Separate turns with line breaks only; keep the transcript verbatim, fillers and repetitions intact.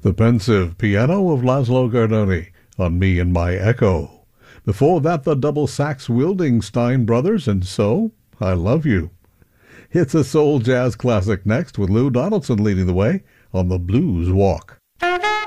The pensive piano of Laszlo Gardoni on Me and My Echo. Before that, the double sax wielding Stein Brothers, and So I Love You. It's a soul jazz classic next, with Lou Donaldson leading the way on the Blues Walk.